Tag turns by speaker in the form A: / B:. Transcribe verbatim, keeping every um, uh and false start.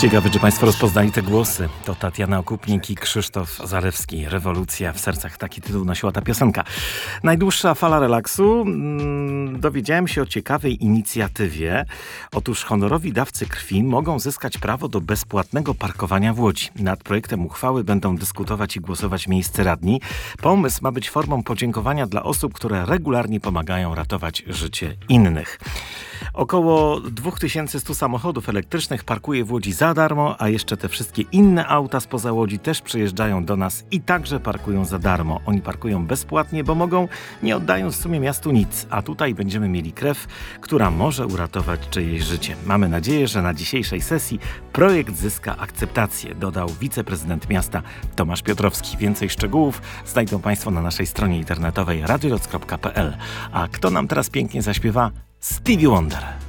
A: Ciekawe, czy Państwo rozpoznali te głosy. To Tatiana Okupnik i Krzysztof Zalewski. Rewolucja w sercach. Taki tytuł nosiła ta piosenka. Najdłuższa fala relaksu. Dowiedziałem się o ciekawej inicjatywie. Otóż honorowi dawcy krwi mogą zyskać prawo do bezpłatnego parkowania w Łodzi. Nad projektem uchwały będą dyskutować i głosować miejsce radni. Pomysł ma być formą podziękowania dla osób, które regularnie pomagają ratować życie innych. Około dwa tysiące sto samochodów elektrycznych parkuje w Łodzi za darmo, a jeszcze te wszystkie inne auta spoza Łodzi też przyjeżdżają do nas i także parkują za darmo. Oni parkują bezpłatnie, bo mogą, nie oddając w sumie miastu nic. A tutaj będziemy mieli krew, która może uratować czyjeś życie. Mamy nadzieję, że na dzisiejszej sesji projekt zyska akceptację, dodał wiceprezydent miasta Tomasz Piotrowski. Więcej szczegółów znajdą Państwo na naszej stronie internetowej radioloc kropka p l. A kto nam teraz pięknie zaśpiewa? Stevie Wonder.